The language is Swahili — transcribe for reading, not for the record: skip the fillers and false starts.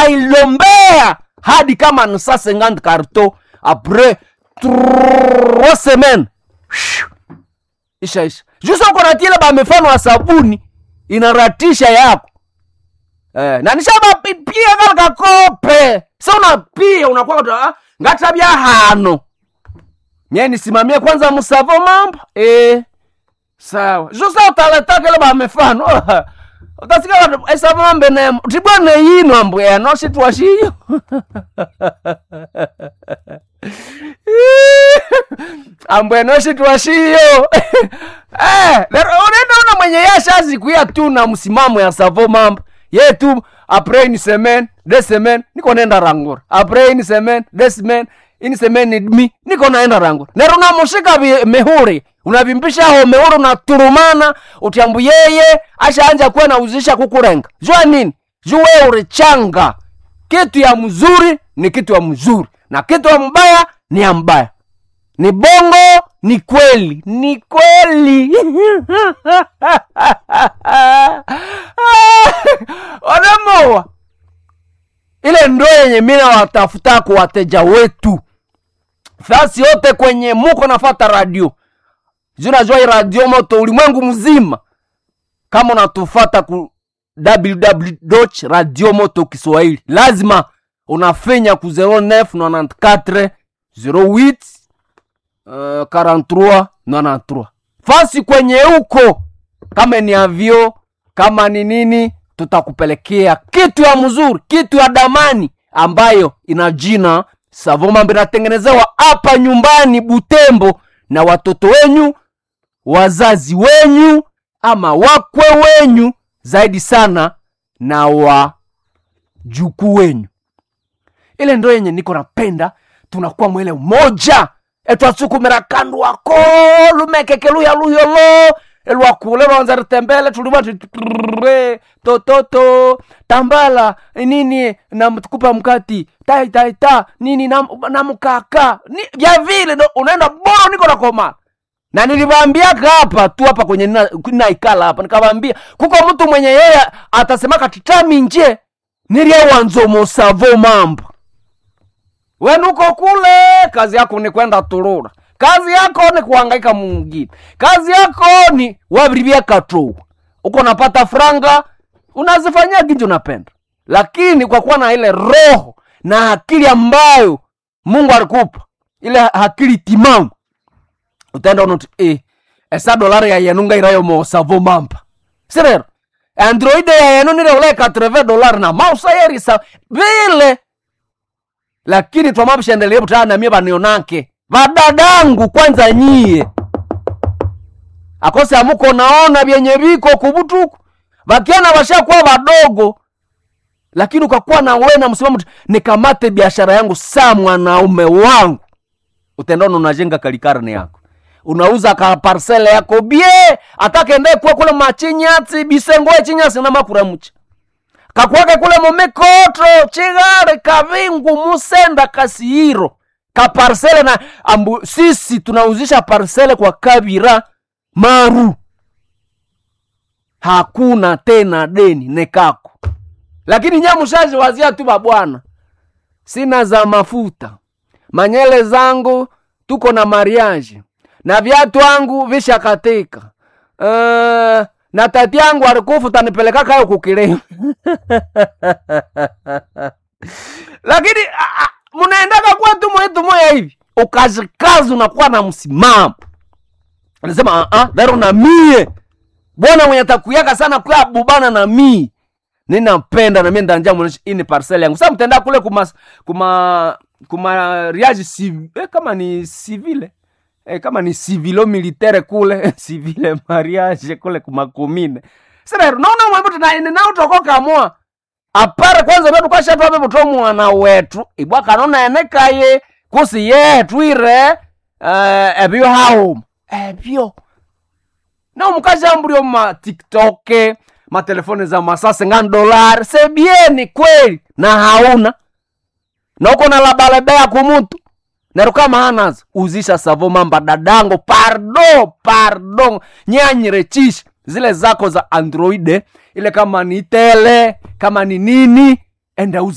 unailombea hadi kama ni 50 carton après 3 semaines isha. Jusa uko natile ba mfano wa sabuni inaratisha yako. Na nishaba pia kala kope. Sasa unapia unakuwa ngatabia hano. Mimi nisimamie kwanza msavo mambo. Sawa. Jusa utaleta kile ba mfano. Utasika esavo mambo na tibone yino ambo ya no situation. Ambo no situation. Unaona mwenye yashazi kuya tu na msimamo ya savo mambo. Ye tu après une semaine, 2 semaines, niko naenda Rangura. Après une semaine, 2 semaines, une semaine et demie, niko naenda Rangura. Na unamshika mehuri, unavimpisha ho mehuri na turumana, utiambu yeye ashaanza kuwa na uzisha kukurenga. Jua nini? Jua urichanga. Kitu ya mzuri ni kitu ya mzuri, na kitu ya mbaya ni ya mbaya. Ni bongo, ni kweli. Ni kweli. Onamoa. Ile ndo yenye mimi watafuta kwa wateja wetu. Fasi yote kwenye muko nafuata radio. Unajua radio moto ulimwengu mzima. Kama unatufuata ku www.radiomoto Kiswahili, lazima unafanya ku 0994 08 43 93. Fasi kwenye huko, kama ni avio, kama ni nini, tutakupelekea kitu ya mzuri, kitu ya damani ambayo ina jina Savo Mambo, inatengenezewa hapa nyumbani Butembo na watoto wenyu, wazazi wenyu ama wakwe wenyu, zaidi sana na wajukuu wenyu. Ile ndo yenye niko napenda, tunakuwa mwele moja. Etwasukumira kandu wako lumekekelu ya luyolo elwakule wanza tembele tulima tototo tambala nini na mtukupa mkati ta nini na mkaka ni vya vile unaenda bora niko na koma. Na niliwaambia hapa tu hapa kwenye naikala hapa nikamwambia kuko mtu mwenye yeye atasema katitami nje nilia wanzo Savo Mambo. Wewe uko kule, kazi yako ni kwenda turura. Kazi yako ni kuhangaika mwingine. Kazi yako ni wabribia kato. Uko napata franga, unazifanyia kitu unapenda. Lakini kwa kuwa na ile roho na akili ambayo Mungu alikupa, ile akili timamu, utaenda unotu esa dolari ya yanunga irayo Savo Mambo. Sirero. Android ya yanunga ile $80 na mouse yeri sa vile. Lakini twamabisha endelee butana na mie banionake. Vadadangu kwanza nyie. Akose amuko naona vyenye viko kubutuku. Vakiana washakuwa wadogo. Lakini ukakuwa na wewe na msimamo nikamate biashara yangu saa mwanaume wangu. Utaenda unajenga kalikarne yako. Unauza ka parcele yako bie. Atakende kwa kule machinyatsi bisengoe chinyasi na makuramuchi. Kakwake kule momekotro, chigare, kavingu, musenda, kasihiro. Ka parcele na sisi tunauzisha parcele kwa Kabira Maru. Hakuna tena deni nekako. Lakini nyamushaji wazia tu babwana. Sina za mafuta. Manyele zangu tuko na mariage. Na viatu wangu visha katika. Na tati yangu alikufu tanipeleka kayo kukileo. Lakini munaendaka kwa tu mwetu moya hivi. Ukazikazi unakuwa na msimamo. Anasema daro na mie. Bwana mwenye takuyaka sana kwa bubana na mie. Ninapenda na mie ndanja mweneshi ini parcele yangu. Sasa mtenda kule kuma riaji kama ni civile. Kama ni civilo militaire kule, civile mariage kule kumakomine. Sasa unaona mwabutu na ine nao tokoka mwa. Apare kwanza betu kwa shatu wabe buto mwana wetu. Ibwaka anona eneka ye kusi yetu ire ebyo hao. Ebyo. Na mkaja ambulio ma TikTok, ma telefone za masase $100. Sebieni kweli na hauna. Na uko na labalebea kumutu. Nero kama hanazo, uzisha Savo Mambo dadango, pardon, nyanyirechish, zile zako za Android, ile kama ni tele, kama ni nini, enda